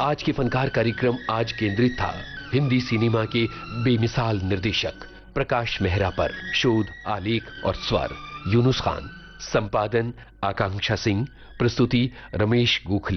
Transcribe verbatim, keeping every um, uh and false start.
आज के फनकार कार्यक्रम आज केंद्रित था हिंदी सिनेमा के बेमिसाल निर्देशक प्रकाश मेहरा पर। शोध, आलेख और स्वर यूनुस खान, संपादन आकांक्षा सिंह, प्रस्तुति रमेश गोखले।